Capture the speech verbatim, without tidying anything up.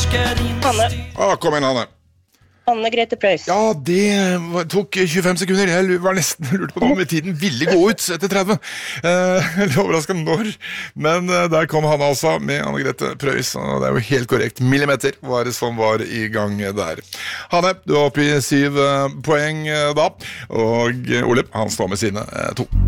Hanne. Ah, kom igjen, Hanne. Anne Grete Preus. Ja, det var- tok tjuefem sekunder. Jeg lu- var nesten lurt på om tiden ville gå ut etter tretti. Eh, Litt overrasket når. Men eh, der kom han altså med Anne Grete Preus. Og det er jo helt korrekt. Millimeter var det som var i gang der. Hanne, du er oppe i syv eh, poeng eh, da. Og eh, Ole, han står med sine eh, to.